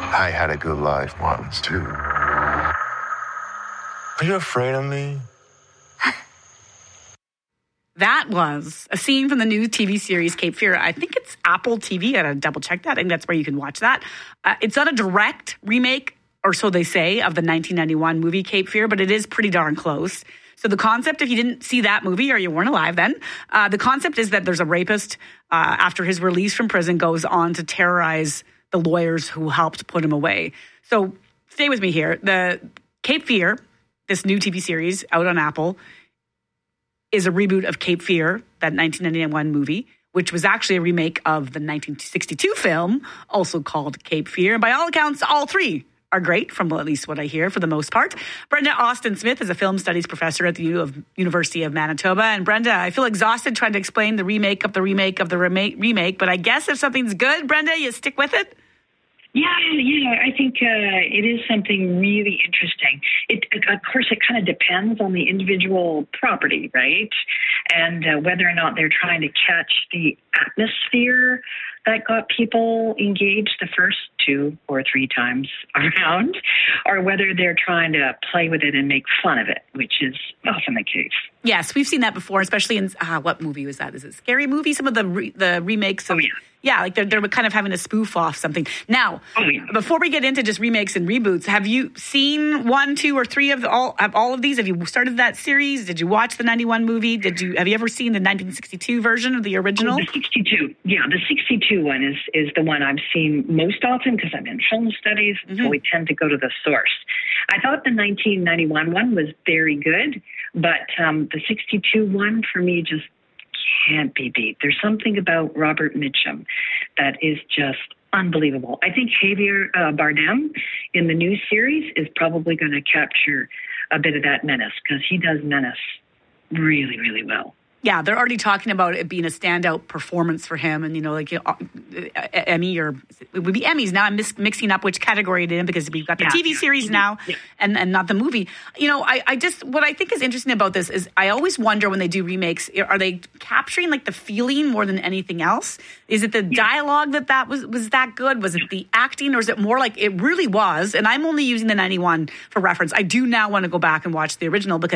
I had a good life once, too. Are you afraid of me? That was a scene from the new TV series Cape Fear. I think it's Apple TV. I got to double check that. I think that's where you can watch that. It's not a direct remake, or so they say, of the 1991 movie Cape Fear, but it is pretty darn close. So the concept, if you didn't see that movie or you weren't alive then, the concept is that there's a rapist after his release from prison goes on to terrorize the lawyers who helped put him away. So stay with me here. The Cape Fear, this new TV series out on Apple, is a reboot of Cape Fear, that 1991 movie, which was actually a remake of the 1962 film, also called Cape Fear. And by all accounts, all three are great, from at least what I hear, for the most part. Brenda Austin Smith is a film studies professor at the University of Manitoba. And Brenda, I feel exhausted trying to explain the remake of the remake of the remake, but I guess if something's good, Brenda, you stick with it? Yeah, I think it is something really interesting. Of course, it kind of depends on the individual property, right? And whether or not they're trying to catch the atmosphere that got people engaged the first 2 or 3 times around, or whether they're trying to play with it and make fun of it, which is often the case. Yes, we've seen that before, especially in, what movie was that? Is it Scary Movie? Some of the remakes of... Yeah, like they're kind of having a spoof off something. Now, before we get into just remakes and reboots, have you seen 1, 2, or 3 of all of these? Have you started that series? Did you watch the 91 movie? Have you ever seen the 1962 version of the original? The 62. Yeah, the 62 one is the one I've seen most often because I'm in film studies, so we tend to go to the source. I thought the 1991 one was very good, but the 62 one for me just can't be beat. There's something about Robert Mitchum that is just unbelievable. I think Javier Bardem in the new series is probably going to capture a bit of that menace because he does menace really, really well. Yeah, they're already talking about it being a standout performance for him, and Emmy, or it would be Emmys now. I'm mixing up which category it in because we've got the TV series now and not the movie. I just, what I think is interesting about this is I always wonder when they do remakes, are they capturing like the feeling more than anything else? Is it the dialogue that was that good? Was it the acting, or is it more like it really was? And I'm only using the 91 for reference. I do now want to go back and watch the original because